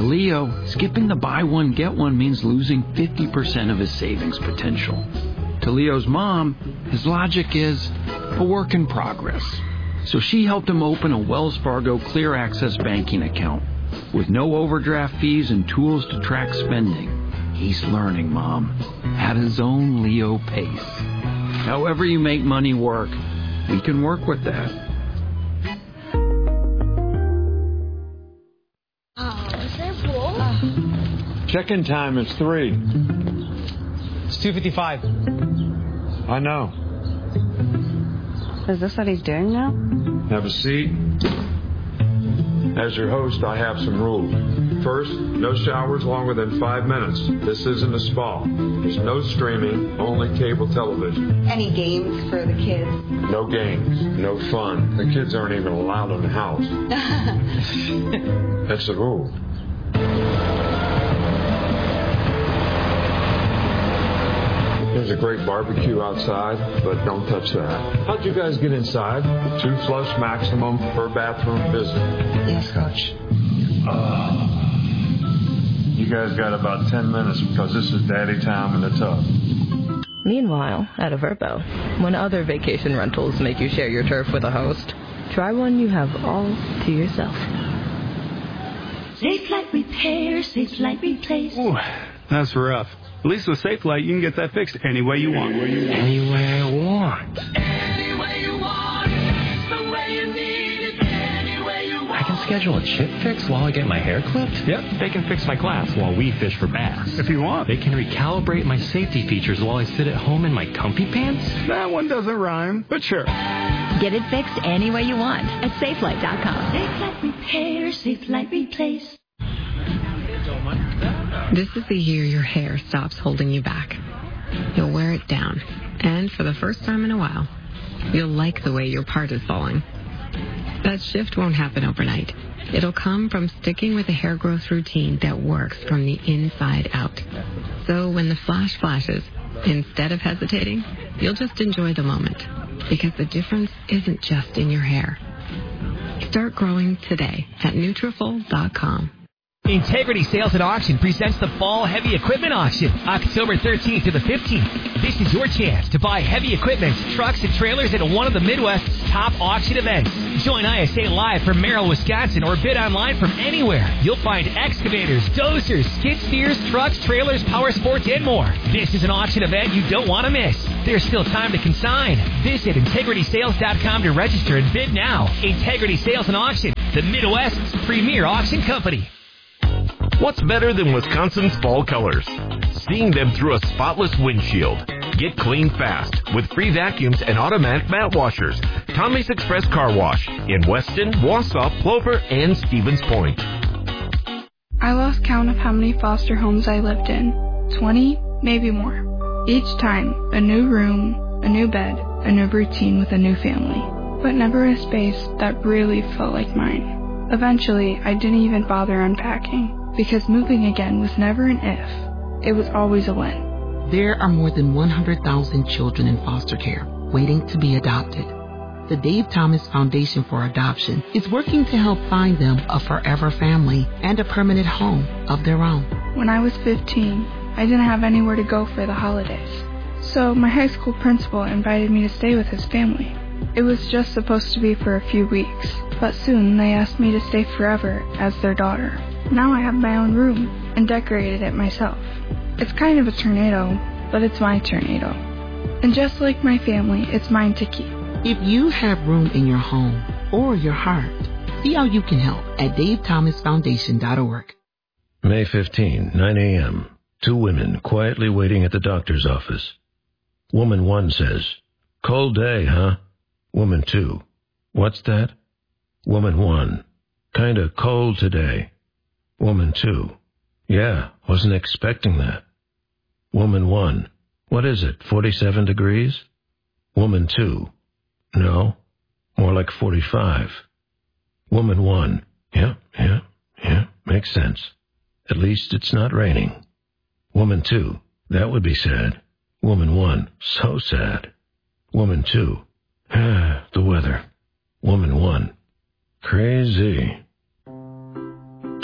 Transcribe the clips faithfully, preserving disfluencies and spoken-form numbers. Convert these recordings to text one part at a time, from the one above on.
Leo, skipping the buy one, get one means losing fifty percent of his savings potential. To Leo's mom, his logic is a work in progress. So she helped him open a Wells Fargo Clear Access banking account with no overdraft fees and tools to track spending. He's learning, Mom, at his own Leo pace. However you make money work, we can work with that. Oh, is there a pool? Uh. Check-in time is three. It's two fifty-five. I know. Is this what he's doing now? Have a seat. As your host, I have some rules. First, no showers longer than five minutes. This isn't a spa. There's no streaming, only cable television. Any games for the kids? No games, no fun. The kids aren't even allowed in the house. That's the rule. There's a great barbecue outside, but don't touch that. How'd you guys get inside? Two flush maximum per bathroom visit. Yes, Coach. Uh, you guys got about ten minutes because this is daddy time in the tub. Meanwhile, at a Verbo, when other vacation rentals make you share your turf with a host, try one you have all to yourself. Safelite Repair, Safelite Replace. Ooh, that's rough. At least with Safelite, you can get that fixed any way you want. Any way I want. Any way you want. The way you need it. Any way you want. I can schedule a chip fix while I get my hair clipped? Yep. They can fix my glass while we fish for bass. If you want. They can recalibrate my safety features while I sit at home in my comfy pants? That one doesn't rhyme, but sure. Get it fixed any way you want at Safelite dot com. Safelite Repair, Safelite Replace. This is the year your hair stops holding you back. You'll wear it down, and for the first time in a while, you'll like the way your part is falling. That shift won't happen overnight. It'll come from sticking with a hair growth routine that works from the inside out. So when the flash flashes, instead of hesitating, you'll just enjoy the moment, because the difference isn't just in your hair. Start growing today at Nutrafol dot com. Integrity Sales and Auction presents the Fall Heavy Equipment Auction, October thirteenth to the fifteenth. This is your chance to buy heavy equipment, trucks, and trailers at one of the Midwest's top auction events. Join I S A live from Merrill, Wisconsin, or bid online from anywhere. You'll find excavators, dozers, skid steers, trucks, trailers, power sports, and more. This is an auction event you don't want to miss. There's still time to consign. Visit Integrity Sales dot com to register and bid now. Integrity Sales and Auction, the Midwest's premier auction company. What's better than Wisconsin's fall colors? Seeing them through a spotless windshield. Get clean fast with free vacuums and automatic mat washers. Tommy's Express Car Wash in Weston, Wausau, Plover, and Stevens Point. I lost count of how many foster homes I lived in. Twenty, maybe more. Each time, a new room, a new bed, a new routine with a new family. But never a space that really felt like mine. Eventually, I didn't even bother unpacking. Because moving again was never an if. It was always a when. There are more than one hundred thousand children in foster care waiting to be adopted. The Dave Thomas Foundation for Adoption is working to help find them a forever family and a permanent home of their own. When I was fifteen, I didn't have anywhere to go for the holidays. So my high school principal invited me to stay with his family. It was just supposed to be for a few weeks, but soon they asked me to stay forever as their daughter. Now I have my own room and decorated it myself. It's kind of a tornado, but it's my tornado. And just like my family, it's mine to keep. If you have room in your home or your heart, see how you can help at Dave Thomas Foundation dot org. May fifteenth, nine a.m. Two women quietly waiting at the doctor's office. Woman one says, "Cold day, huh?" Woman two, "What's that?" Woman one, "Kinda cold today." Woman two, "Yeah, wasn't expecting that." Woman one, "What is it, forty-seven degrees?" Woman two, "No, more like forty-five." Woman one, "Yeah, yeah, yeah, makes sense. At least it's not raining." Woman two, "That would be sad." Woman one, "So sad." Woman two, "Ah, the weather." Woman one, "Crazy."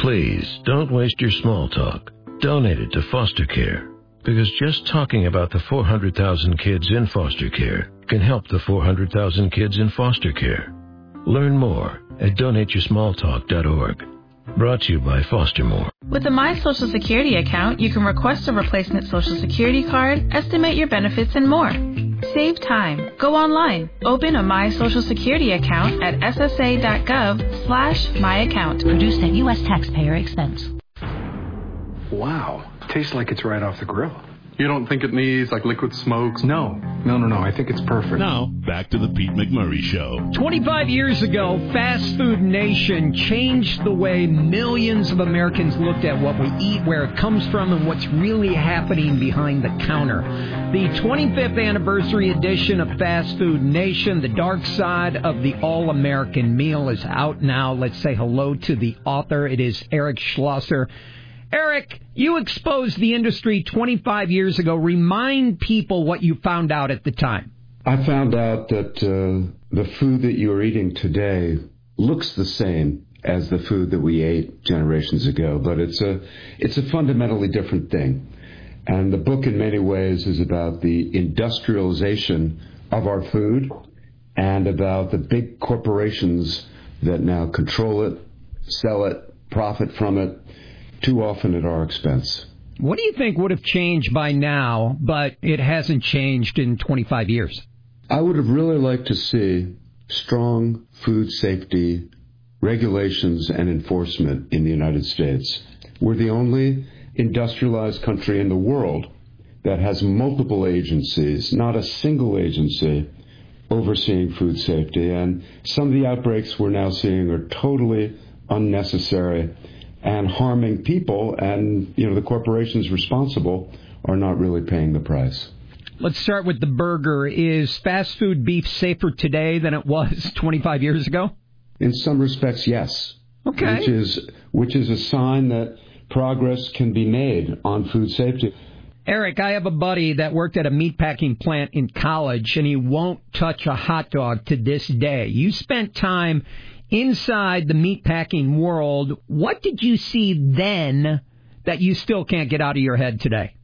Please, don't waste your small talk. Donate it to foster care. Because just talking about the four hundred thousand kids in foster care can help the four hundred thousand kids in foster care. Learn more at donate your small talk dot org. Brought to you by Fostermore. With a My Social Security account, you can request a replacement Social Security card, estimate your benefits, and more. Save time. Go online. Open a My Social Security account at S S A dot gov slash my account. Produced at U S taxpayer expense. Wow. Tastes like it's right off the grill. You don't think it needs, like, liquid smokes? No. No, no, no. I think it's perfect. Now, back to the Pete McMurray Show. twenty-five years ago, Fast Food Nation changed the way millions of Americans looked at what we eat, where it comes from, and what's really happening behind the counter. The twenty-fifth anniversary edition of Fast Food Nation, The Dark Side of the All-American Meal, is out now. Let's say hello to the author. It is Eric Schlosser. Eric, you exposed the industry twenty-five years ago. Remind people what you found out at the time. I found out that uh, the food that you are eating today looks the same as the food that we ate generations ago, but it's a it's a fundamentally different thing. And the book, in many ways, is about the industrialization of our food and about the big corporations that now control it, sell it, profit from it, too often at our expense. What do you think would have changed by now, but it hasn't changed in twenty-five years? I would have really liked to see strong food safety regulations and enforcement in the United States. We're the only industrialized country in the world that has multiple agencies, not a single agency, overseeing food safety. And some of the outbreaks we're now seeing are totally unnecessary and harming people, and, you know, the corporations responsible are not really paying the price. Let's start with the burger. Is fast food beef safer today than it was twenty-five years ago? In some respects, yes. Okay. Which is, which is a sign that progress can be made on food safety. Eric, I have a buddy that worked at a meatpacking plant in college, and he won't touch a hot dog to this day. You spent time inside the meatpacking world. What did you see then that you still can't get out of your head today?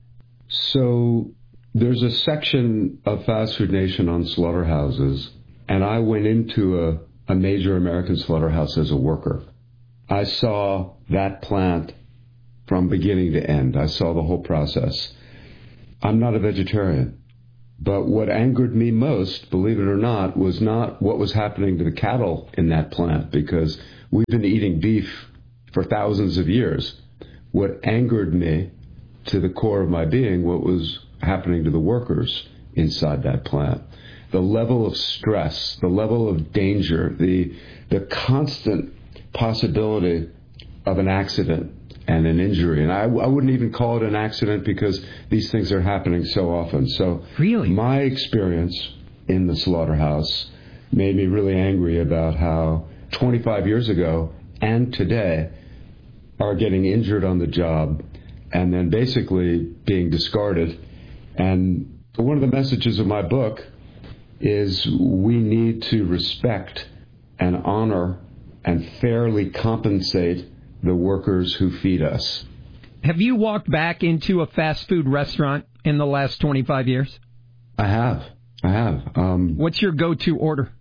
So there's a section of Fast Food Nation on slaughterhouses, and I went into a, a major American slaughterhouse as a worker. I saw that plant from beginning to end. I saw the whole process. I'm not a vegetarian. But what angered me most, believe it or not, was not what was happening to the cattle in that plant, because we've been eating beef for thousands of years. What angered me to the core of my being, what was happening to the workers inside that plant. The level of stress, the level of danger, the the constant possibility of an accident and an injury. And I, I wouldn't even call it an accident, because these things are happening so often. So really, my experience in the slaughterhouse made me really angry about how twenty-five years ago and today are getting injured on the job and then basically being discarded. And one of the messages of my book is we need to respect and honor and fairly compensate the workers who feed us. Have you walked back into a fast food restaurant in the last twenty-five years? I have. I have. Um, What's your go-to order?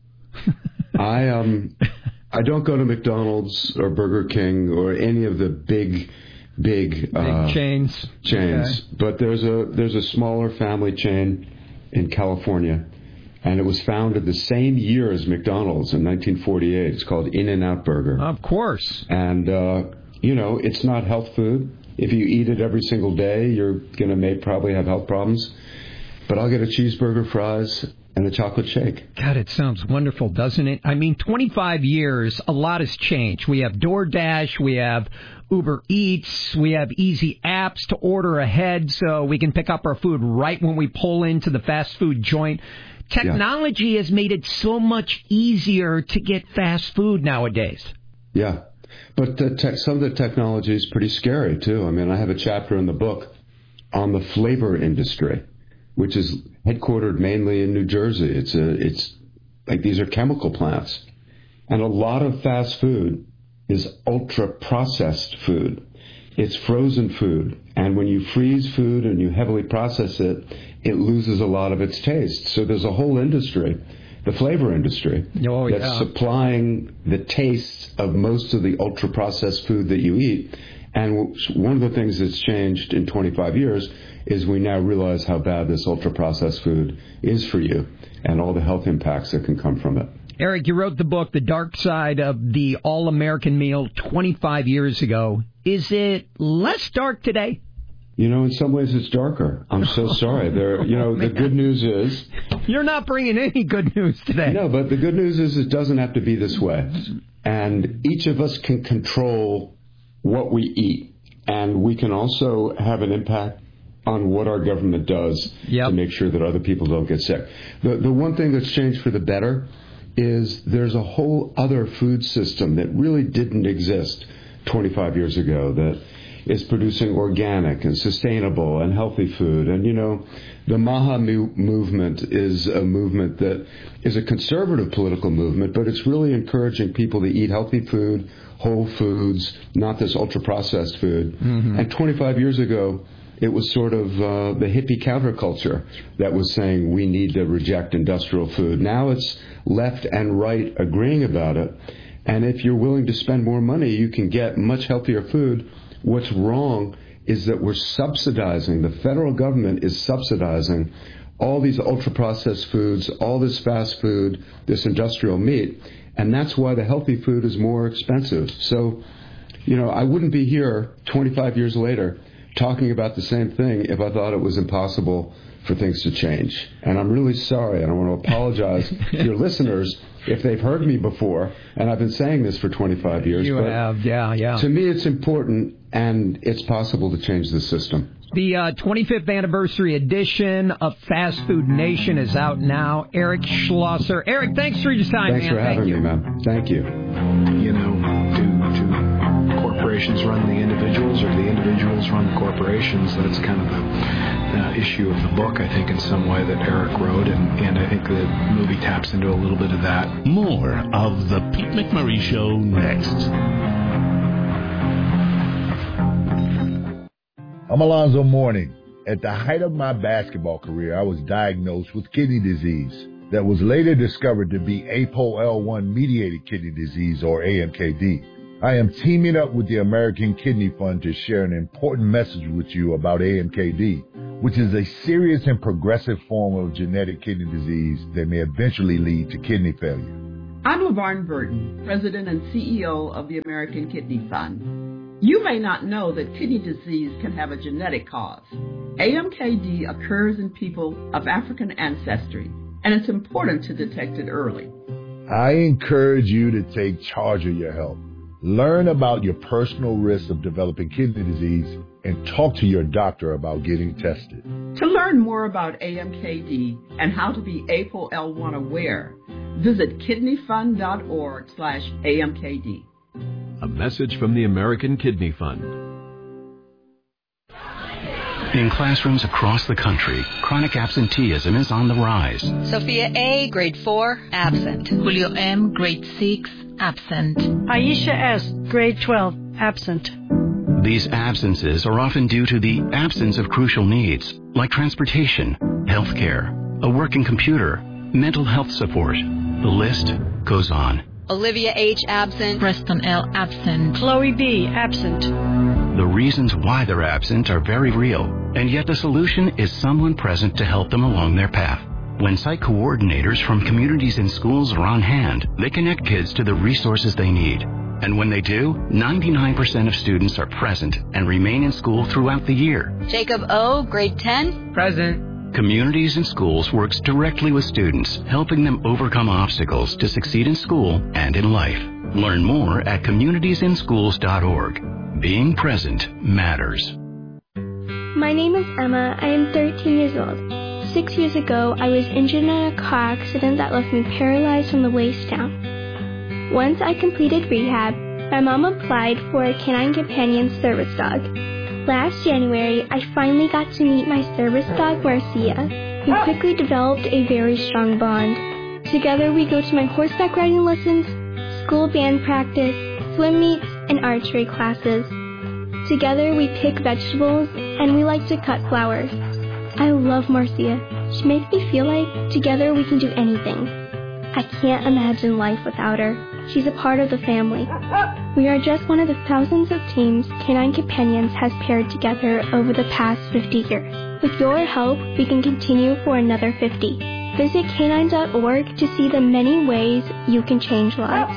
I um, I don't go to McDonald's or Burger King or any of the big, big, big uh, chains. Chains. Okay. But there's a there's a smaller family chain in California, and it was founded the same year as McDonald's in nineteen forty-eight. It's called In-N-Out Burger. Of course. And, uh, you know, it's not health food. If you eat it every single day, you're going to may probably have health problems. But I'll get a cheeseburger, fries, and a chocolate shake. God, it sounds wonderful, doesn't it? I mean, twenty-five years, a lot has changed. We have DoorDash, we have Uber Eats, we have easy apps to order ahead so we can pick up our food right when we pull into the fast food joint. Technology yeah. has made it so much easier to get fast food nowadays. Yeah, but the te- some of the technology is pretty scary, too. I mean, I have a chapter in the book on the flavor industry, which is headquartered mainly in New Jersey. It's a, it's like these are chemical plants. And a lot of fast food is ultra-processed food. It's frozen food. And when you freeze food and you heavily process it, it loses a lot of its taste. So there's a whole industry, the flavor industry, oh, that's yeah. supplying the tastes of most of the ultra-processed food that you eat. And one of the things that's changed in twenty-five years is we now realize how bad this ultra-processed food is for you and all the health impacts that can come from it. Eric, you wrote the book, The Dark Side of the All-American Meal, twenty-five years ago. Is it less dark today? You know, in some ways it's darker. I'm so sorry. There, you know, the good news is... You're not bringing any good news today. No, but the good news is it doesn't have to be this way. And each of us can control what we eat. And we can also have an impact on what our government does yep. to make sure that other people don't get sick. The, the one thing that's changed for the better is there's a whole other food system that really didn't exist twenty-five years ago that is producing organic and sustainable and healthy food. And, you know, the Maha mu- movement is a movement that is a conservative political movement, but it's really encouraging people to eat healthy food, whole foods, not this ultra-processed food. Mm-hmm. And twenty-five years ago, it was sort of uh, the hippie counterculture that was saying we need to reject industrial food. Now it's left and right agreeing about it. And if you're willing to spend more money, you can get much healthier food. What's wrong is that we're subsidizing, the federal government is subsidizing all these ultra-processed foods, all this fast food, this industrial meat, and that's why the healthy food is more expensive. So, you know, I wouldn't be here twenty-five years later talking about the same thing if I thought it was impossible for things to change. And I'm really sorry, and I want to apologize to your listeners if they've heard me before, and I've been saying this for twenty-five years. You but have, yeah, yeah. To me, it's important, and it's possible to change the system. The uh, twenty-fifth anniversary edition of Fast Food Nation is out now. Eric Schlosser. Eric, thanks for your time, thanks man. for having Thank you. me, man. Thank you. You know, do, do corporations run the individuals, or the individuals run the corporations? That's kind of the uh, issue of the book, I think, in some way, that Eric wrote, and, and I think the movie taps into a little bit of that. More of The Pete McMurray Show next. I'm Alonzo Mourning. At the height of my basketball career, I was diagnosed with kidney disease that was later discovered to be A P O L one mediated kidney disease, or A M K D. I am teaming up with the American Kidney Fund to share an important message with you about A M K D, which is a serious and progressive form of genetic kidney disease that may eventually lead to kidney failure. I'm LaVarn Burton, President and C E O of the American Kidney Fund. You may not know that kidney disease can have a genetic cause. A M K D occurs in people of African ancestry, and it's important to detect it early. I encourage you to take charge of your health. Learn about your personal risk of developing kidney disease and talk to your doctor about getting tested. To learn more about A M K D and how to be A P O L one aware, visit kidneyfund.org slash AMKD. A message from the American Kidney Fund. In classrooms across the country, chronic absenteeism is on the rise. Sophia A., grade four, absent. Julio M., grade six, absent. Aisha S., grade twelve, absent. These absences are often due to the absence of crucial needs, like transportation, health care, a working computer, mental health support. The list goes on. Olivia H. absent. Preston L. absent. Chloe B. absent. The reasons why they're absent are very real, and yet the solution is someone present to help them along their path. When site coordinators from communities and schools are on hand, they connect kids to the resources they need. And when they do, ninety-nine percent of students are present and remain in school throughout the year. Jacob O., grade ten. Present. Communities and Schools works directly with students, helping them overcome obstacles to succeed in school and in life. Learn more at communities in schools dot org. Being present matters. My name is Emma. I am thirteen years old. Six years ago, I was injured in a car accident that left me paralyzed from the waist down. Once I completed rehab, my mom applied for a Canine Companion service dog. Last January, I finally got to meet my service dog, Marcia. We quickly developed a very strong bond. Together, we go to my horseback riding lessons, school band practice, swim meets, and archery classes. Together we pick vegetables and we like to cut flowers. I love Marcia. She makes me feel like together we can do anything. I can't imagine life without her. She's a part of the family. We are just one of the thousands of teams Canine Companions has paired together over the past fifty years. With your help, we can continue for another fifty. Visit canine dot org to see the many ways you can change lives.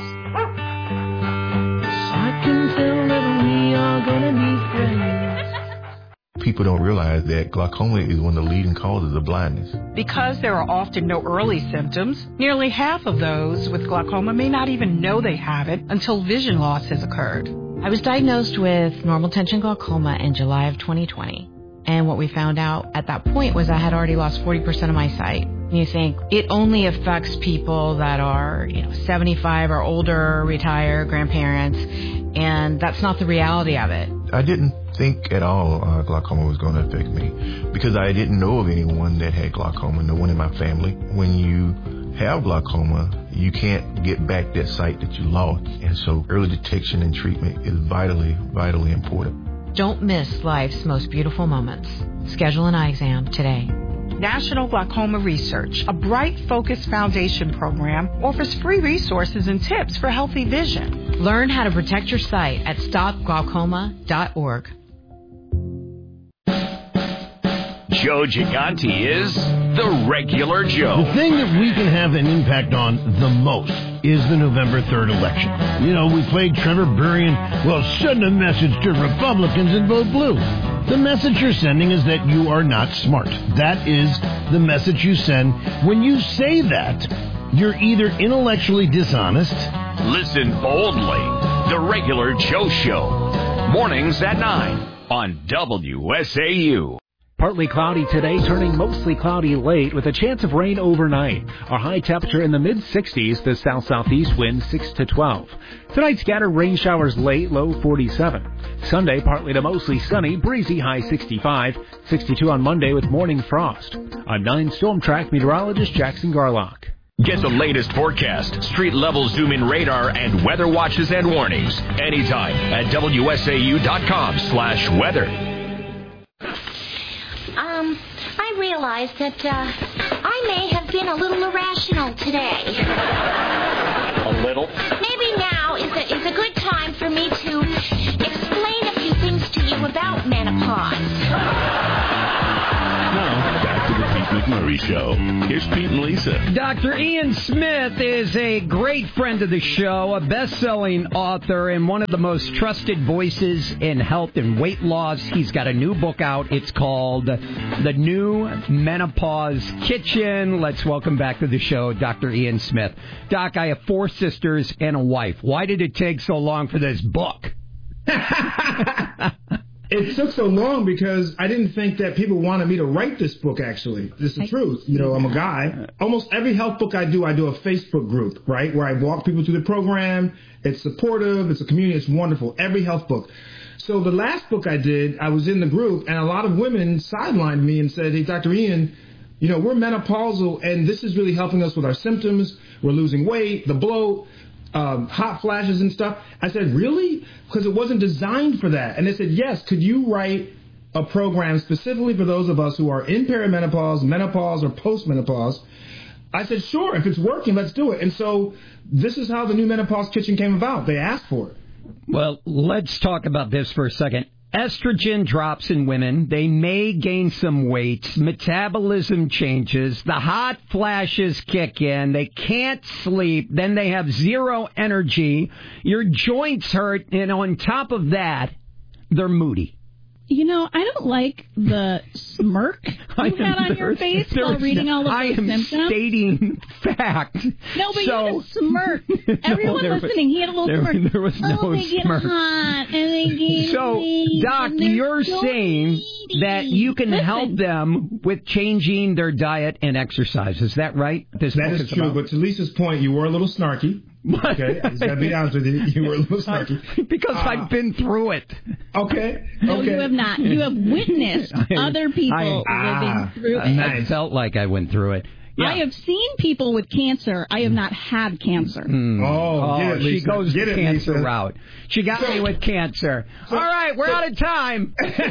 I can tell that we are gonna be friends. People don't realize that glaucoma is one of the leading causes of blindness. Because there are often no early symptoms, nearly half of those with glaucoma may not even know they have it until vision loss has occurred. I was diagnosed with normal tension glaucoma in July of twenty twenty. And what we found out at that point was I had already lost forty percent of my sight. And you think it only affects people that are, you know, seventy-five or older, retired, grandparents, and that's not the reality of it. I didn't think at all uh, glaucoma was going to affect me because I didn't know of anyone that had glaucoma, no one in my family. When you have glaucoma, you can't get back that sight that you lost. And so early detection and treatment is vitally, vitally important. Don't miss life's most beautiful moments. Schedule an eye exam today. National Glaucoma Research, a Bright Focus Foundation program, offers free resources and tips for healthy vision. Learn how to protect your sight at stop glaucoma dot org. Joe Gigante is the regular Joe. The thing that we can have an impact on the most is the November third election. You know, we played Trevor Burrian, well, send a message to Republicans and vote blue. The message you're sending is that you are not smart. That is the message you send. When you say that, you're either intellectually dishonest. Listen boldly. The regular Joe Show. Mornings at nine on W S A U. Partly cloudy today, turning mostly cloudy late with a chance of rain overnight. Our high temperature in the mid sixties, the south-southeast wind six to twelve. Tonight, scattered rain showers late, low forty-seven. Sunday, partly to mostly sunny, breezy, high sixty-five. sixty-two on Monday with morning frost. I'm nine Storm Track meteorologist Jackson Garlock. Get the latest forecast, street-level zoom-in radar, and weather watches and warnings anytime at W S A U dot com slash weather. Um, I realize that uh, I may have been a little irrational today. A little? Maybe now is a, is a good time for me to explain a few things to you about menopause. Now, back to the Pete McMurray Show. Here's Pete and Lisa. Doctor Ian Smith is a great friend of the show, a best-selling author, and one of the most trusted voices in health and weight loss. He's got a new book out. It's called The New Menopause Kitchen. Let's welcome back to the show Doctor Ian Smith. Doc, I have four sisters and a wife. Why did it take so long for this book? It took so long because I didn't think that people wanted me to write this book, actually. This is the truth. You know, I'm a guy. Almost every health book I do, I do a Facebook group, right, where I walk people through the program. It's supportive. It's a community. It's wonderful. Every health book. So the last book I did, I was in the group, and a lot of women sidelined me and said, hey, Doctor Ian, you know, we're menopausal, and this is really helping us with our symptoms. We're losing weight, the bloat. Um, hot flashes and stuff. I said, really? Because it wasn't designed for that. And they said, yes, could you write a program specifically for those of us who are in perimenopause, menopause, or postmenopause? I said, sure, if it's working, let's do it. And so this is how the New Menopause Kitchen came about. They asked for it. Well, let's talk about this for a second. Estrogen drops in women. They may gain some weight. Metabolism changes. The hot flashes kick in. They can't sleep. Then they have zero energy. Your joints hurt. And on top of that, they're moody. You know, I don't like the smirk you had on your face while reading all of those I am symptoms. stating fact. No, but so, you had a smirk. Everyone no, listening, was, he had a little there, smirk. There was no oh, they get smirk. hot and they get So, weak, Doc, you're so saying needy. that you can Listen. help them with changing their diet and exercise. Is that right? This that book is true. About? But to Lisa's point, you were a little snarky. Okay, I just gotta be honest with you. You were a little snarky because uh, I've been through it. Okay, no, okay. you have not. You have witnessed I, other people I, living ah, through uh, it. nice. I felt like I went through it. Yeah. I have seen people with cancer. I have not had cancer. Mm. Oh, oh it, she Lisa. goes Get the it, cancer Lisa. route. She got So- me with cancer. so- All right, we're so- out of time.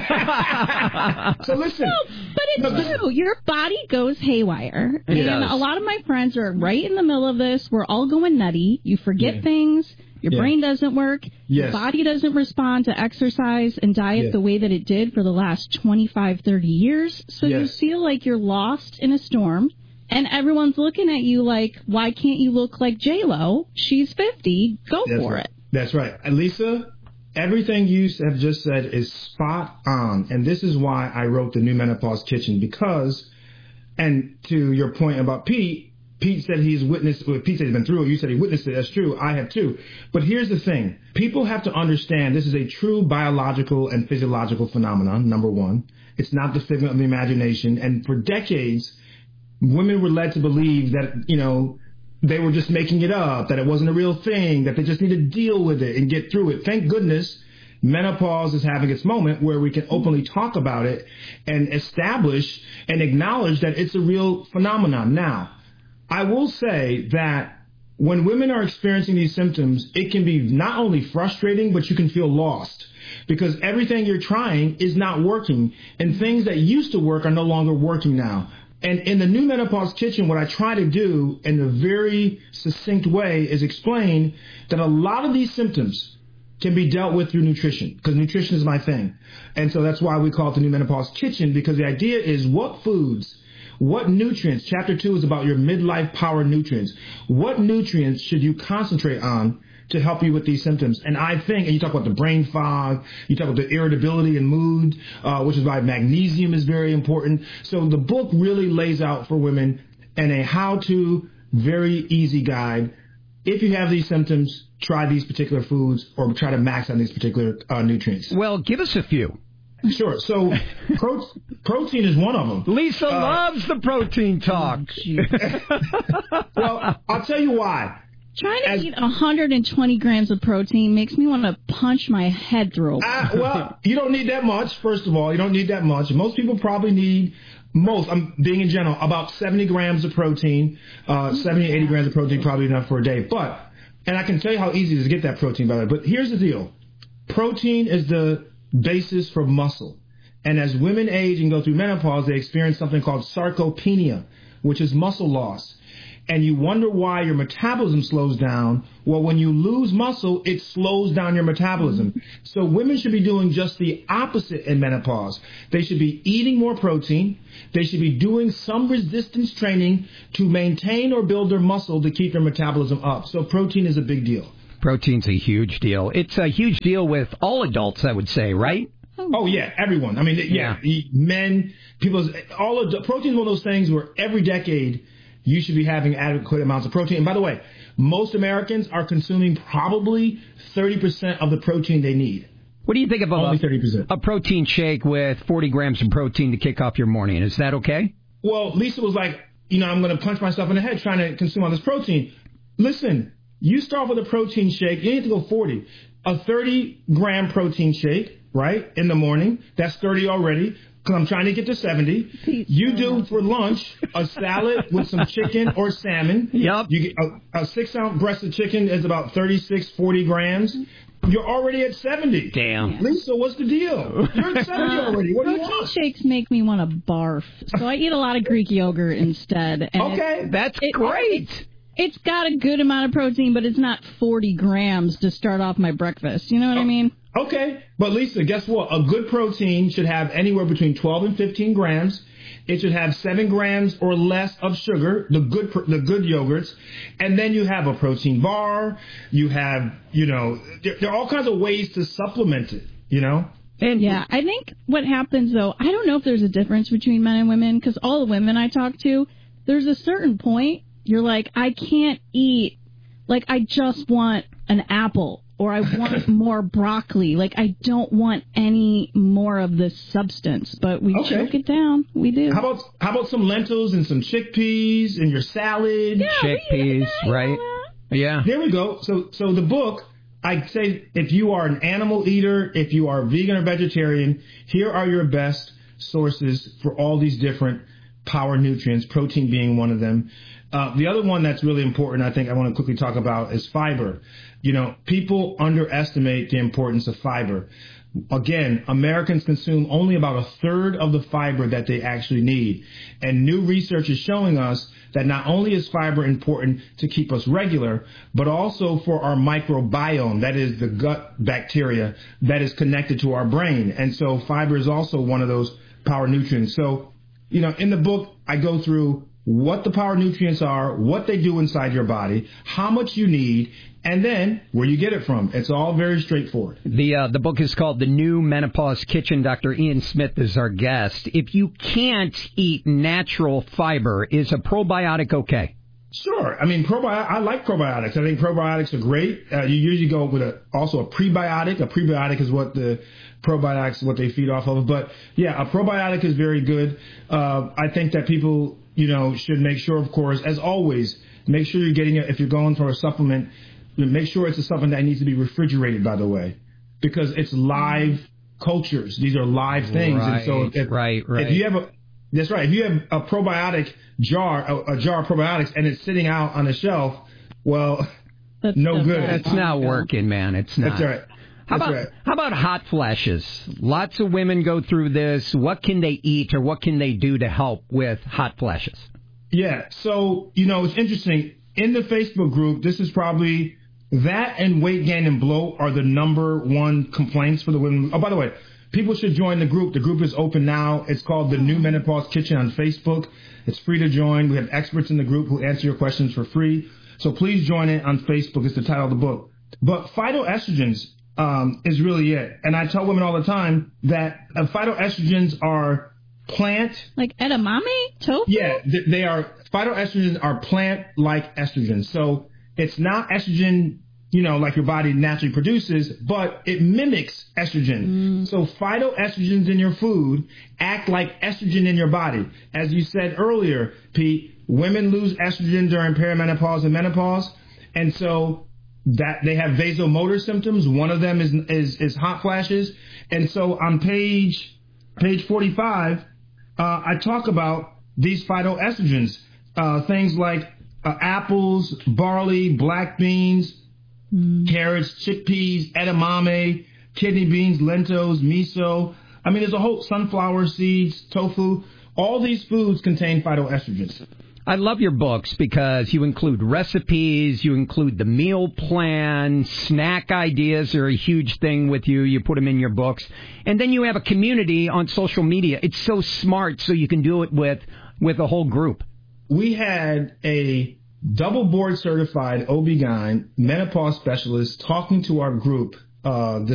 So listen. No, but it's true. Your body goes haywire. It and does. a lot of my friends are right in the middle of this. We're all going nutty. You forget Yeah. things. Your Yeah. brain doesn't work. Your Yes. body doesn't respond to exercise and diet Yeah. the way that it did for the last twenty-five, thirty years. So you Yes. feel like you're lost in a storm. And everyone's looking at you like, why can't you look like J-Lo? She's fifty. Go That's for right. it. That's right. And Lisa, everything you have just said is spot on. And this is why I wrote the New Menopause Kitchen, because, and to your point about Pete, Pete said he's witnessed, well, Pete said he's been through it. You said he witnessed it. That's true. I have too. But here's the thing. People have to understand this is a true biological and physiological phenomenon, number one. It's not the figment of the imagination. And for decades, women were led to believe that, you know, they were just making it up, that it wasn't a real thing, that they just need to deal with it and get through it. Thank goodness menopause is having its moment where we can openly talk about it and establish and acknowledge that it's a real phenomenon. Now, I will say that when women are experiencing these symptoms, it can be not only frustrating, but you can feel lost because everything you're trying is not working and things that used to work are no longer working now. And in the New Menopause Kitchen, what I try to do in a very succinct way is explain that a lot of these symptoms can be dealt with through nutrition, because nutrition is my thing. And so that's why we call it the New Menopause Kitchen, because the idea is what foods, what nutrients, chapter two is about your midlife power nutrients. What nutrients should you concentrate on to help you with these symptoms? And I think, and you talk about the brain fog, you talk about the irritability and mood, uh, which is why magnesium is very important. So the book really lays out for women and a how-to, very easy guide. If you have these symptoms, try these particular foods or try to max on these particular uh, nutrients. Well, give us a few. Sure. So pro- protein is one of them. Lisa uh, loves the protein talk. Well, I'll tell you why. Trying to As, eat one hundred twenty grams of protein makes me want to punch my head through. Uh, well, you don't need that much, first of all. You don't need that much. Most people probably need, most, I'm being in general, about seventy grams of protein. Uh, seventy, eighty grams of protein, probably enough for a day. But, and I can tell you how easy it is to get that protein, by the way. But here's the deal. Protein is the basis for muscle. And as women age and go through menopause, they experience something called sarcopenia, which is muscle loss. And you wonder why your metabolism slows down. Well, when you lose muscle, it slows down your metabolism. So women should be doing just the opposite in menopause. They should be eating more protein. They should be doing some resistance training to maintain or build their muscle to keep their metabolism up. So protein is a big deal. Protein's a huge deal. It's a huge deal with all adults, I would say, right? Oh, yeah, everyone. I mean, yeah, yeah. men, people, all of the, protein is one of those things where every decade you should be having adequate amounts of protein. And by the way, most Americans are consuming probably thirty percent of the protein they need. What do you think of a, Only thirty percent. a protein shake with forty grams of protein to kick off your morning? Is that okay? Well, Lisa was like, you know, I'm going to punch myself in the head trying to consume all this protein. Listen, you start with a protein shake. You need to go forty. A thirty gram protein shake, right, in the morning. That's thirty already. Because I'm trying to get to seventy. You do for lunch a salad with some chicken or salmon. Yep. You get a, a six ounce breast of chicken is about thirty-six, forty grams. You're already at seventy. Damn. Lisa, what's the deal? You're at seventy already. What do you Protein want? shakes make me want to barf. So I eat a lot of Greek yogurt instead. And Okay, it, that's it, great. It, it's got a good amount of protein, but it's not forty grams to start off my breakfast. You know what oh. I mean? Okay, but Lisa, guess what? A good protein should have anywhere between twelve and fifteen grams. It should have seven grams or less of sugar, the good the good yogurts, and then you have a protein bar. You have, you know, there, there are all kinds of ways to supplement it, you know? And yeah, I think what happens, though, I don't know if there's a difference between men and women, because all the women I talk to, there's a certain point, you're like, I can't eat, like, I just want an apple. Or I want more broccoli. Like, I don't want any more of this substance. But we Okay. choke it down. We do. How about how about some lentils and some chickpeas in your salad? Yeah, Chickpeas, yeah, right? Yeah. There we go. So so the book, I say if you are an animal eater, if you are vegan or vegetarian, here are your best sources for all these different power nutrients, protein being one of them. Uh, the other one that's really important, I think I want to quickly talk about, is fiber. You know, people underestimate the importance of fiber. Again, Americans consume only about a third of the fiber that they actually need. And new research is showing us that not only is fiber important to keep us regular, but also for our microbiome, that is the gut bacteria that is connected to our brain. And so fiber is also one of those power nutrients. So, you know, in the book, I go through what the power nutrients are, what they do inside your body, how much you need, and then where you get it from. It's all very straightforward. The uh, the book is called The New Menopause Kitchen. Doctor Ian Smith is our guest. If you can't eat natural fiber, is a probiotic okay? Sure. I mean, probi- I like probiotics. I think probiotics are great. Uh, you usually go with a, also a prebiotic. A prebiotic is what the probiotics, what they feed off of. But, yeah, a probiotic is very good. Uh, I think that people, you know, should make sure, of course, as always, make sure you're getting it. If you're going for a supplement, make sure it's a supplement that needs to be refrigerated, by the way, because it's live cultures. These are live things. Right, and so if, right, right. If you have a, that's right. If you have a probiotic jar, a, a jar of probiotics, and it's sitting out on the shelf, well, that's no good. It's not working, man. It's not. That's right. How That's about right. how about hot flashes? Lots of women go through this. What can they eat or what can they do to help with hot flashes? Yeah. So, you know, it's interesting. In the Facebook group, this is probably that and weight gain and bloat are the number one complaints for the women. Oh, by the way, people should join the group. The group is open now. It's called The New Menopause Kitchen on Facebook. It's free to join. We have experts in the group who answer your questions for free. So please join it on Facebook. It's the title of the book. But phytoestrogens um, is really it. And I tell women all the time that uh, phytoestrogens are plant. Like edamame? Tofu? Yeah, th- they are. Phytoestrogens are plant-like estrogens. So it's not estrogen, you know, like your body naturally produces, but it mimics estrogen. Mm. So phytoestrogens in your food act like estrogen in your body. As you said earlier, Pete, women lose estrogen during perimenopause and menopause. And so that they have vasomotor symptoms. One of them is, is, is hot flashes. And so on page, page forty-five, uh, I talk about these phytoestrogens, uh, things like uh, apples, barley, black beans, mm. carrots, chickpeas, edamame, kidney beans, lentils, miso. I mean, there's a whole sunflower seeds, tofu. All these foods contain phytoestrogens. I love your books because you include recipes, you include the meal plan, snack ideas are a huge thing with you. You put them in your books. And then you have a community on social media. It's so smart so you can do it with, with a whole group. We had a double board certified O B G Y N menopause specialist talking to our group uh, this